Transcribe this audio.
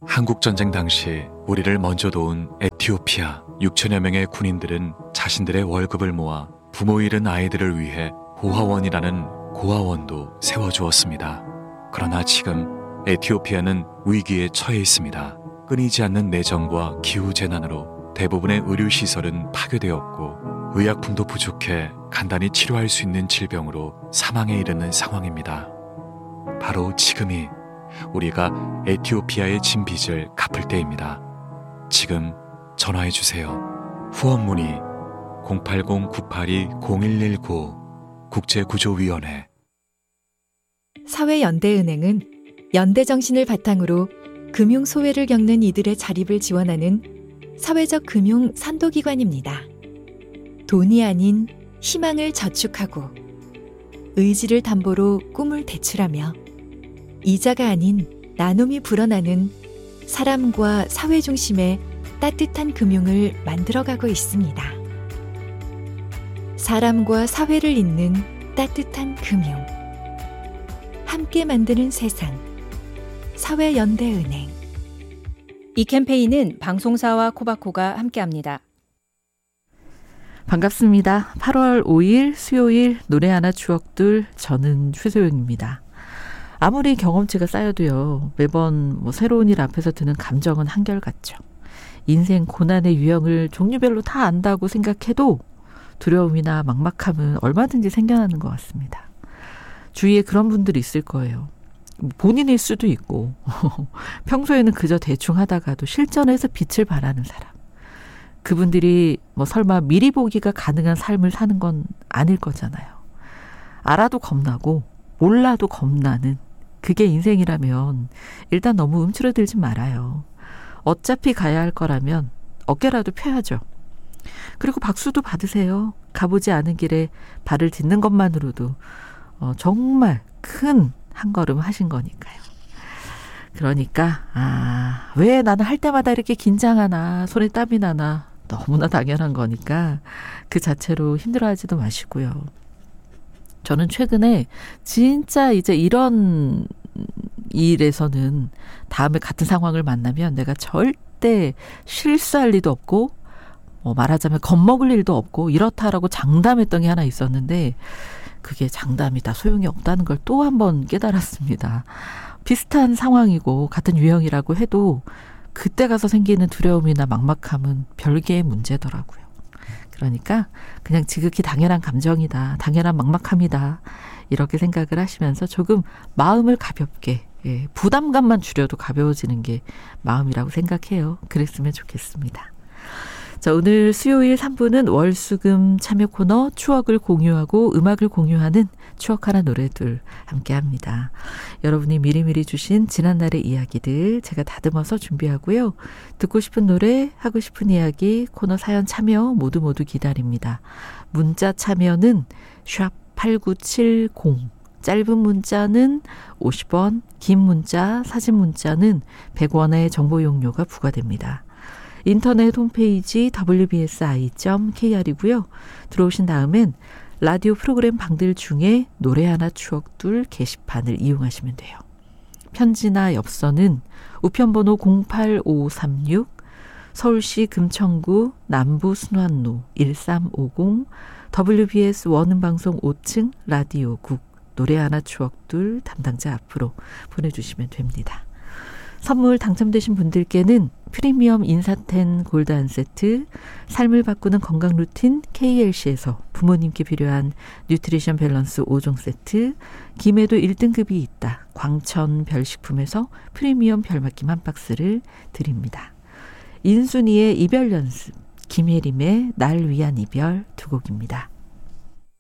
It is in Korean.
한국전쟁 당시 우리를 먼저 도운 에티오피아 6천여 명의 군인들은 자신들의 월급을 모아 부모 잃은 아이들을 위해 고아원이라는 고아원도 세워주었습니다. 그러나 지금 에티오피아는 위기에 처해 있습니다. 끊이지 않는 내전과 기후재난으로 대부분의 의료시설은 파괴되었고 의약품도 부족해 간단히 치료할 수 있는 질병으로 사망에 이르는 상황입니다. 바로 지금이 우리가 에티오피아의 진 빚을 갚을 때입니다. 지금 전화해주세요. 후원 문의 080-982-0119 국제구조위원회. 사회연대은행은 연대정신을 바탕으로 금융소외를 겪는 이들의 자립을 지원하는 사회적 금융 선도기관입니다. 돈이 아닌 희망을 저축하고 의지를 담보로 꿈을 대출하며 이자가 아닌 나눔이 불어나는 사람과 사회 중심의 따뜻한 금융을 만들어가고 있습니다. 사람과 사회를 잇는 따뜻한 금융. 함께 만드는 세상. 사회연대은행. 이 캠페인은 방송사와 코바코가 함께합니다. 반갑습니다. 8월 5일 수요일 노래 하나 추억들, 저는 최소영입니다. 아무리 경험치가 쌓여도요, 매번 새로운 일 앞에서 드는 감정은 한결같죠. 인생 고난의 유형을 종류별로 다 안다고 생각해도 두려움이나 막막함은 얼마든지 생겨나는 것 같습니다. 주위에 그런 분들이 있을 거예요. 본인일 수도 있고 평소에는 그저 대충 하다가도 실전에서 빛을 발하는 사람. 그분들이 설마 미리 보기가 가능한 삶을 사는 건 아닐 거잖아요. 알아도 겁나고 몰라도 겁나는, 그게 인생이라면 일단 너무 움츠러들지 말아요. 어차피 가야 할 거라면 어깨라도 펴야죠. 그리고 박수도 받으세요. 가보지 않은 길에 발을 딛는 것만으로도 정말 큰 한 걸음 하신 거니까요. 그러니까 왜 나는 할 때마다 이렇게 긴장하나, 손에 땀이 나나, 너무나 당연한 거니까 그 자체로 힘들어하지도 마시고요. 저는 최근에 진짜 이제 이런 일에서는 다음에 같은 상황을 만나면 내가 절대 실수할 리도 없고 말하자면 겁먹을 일도 없고 이렇다라고 장담했던 게 하나 있었는데, 그게 장담이 다 소용이 없다는 걸 또 한 번 깨달았습니다. 비슷한 상황이고 같은 유형이라고 해도 그때 가서 생기는 두려움이나 막막함은 별개의 문제더라고요. 그러니까 그냥 지극히 당연한 감정이다, 당연한 막막함이다, 이렇게 생각을 하시면서 조금 마음을 가볍게, 부담감만 줄여도 가벼워지는 게 마음이라고 생각해요. 그랬으면 좋겠습니다. 자, 오늘 수요일 3부는 월수금 참여 코너 추억을 공유하고 음악을 공유하는 추억하는 노래들 함께합니다. 여러분이 미리미리 주신 지난날의 이야기들 제가 다듬어서 준비하고요. 듣고 싶은 노래, 하고 싶은 이야기, 코너 사연 참여 모두 기다립니다. 문자 참여는 샵8970, 짧은 문자는 50원, 긴 문자, 사진 문자는 100원의 정보 용료가 부과됩니다. 인터넷 홈페이지 wbsi.kr이고요. 들어오신 다음엔 라디오 프로그램 방들 중에 노래 하나 추억둘 게시판을 이용하시면 돼요. 편지나 엽서는 우편번호 08536, 서울시 금천구 남부 순환로 1350, WBS 원음방송 5층 라디오국 노래 하나 추억둘 담당자 앞으로 보내주시면 됩니다. 선물 당첨되신 분들께는 프리미엄 인사텐 골드 한 세트, 삶을 바꾸는 건강 루틴 KLC에서 부모님께 필요한 뉴트리션 밸런스 5종 세트, 김에도 1등급이 있다 광천 별식품에서 프리미엄 별맛김 한 박스를 드립니다. 인순이의 이별 연습, 김혜림의 날 위한 이별 두 곡입니다.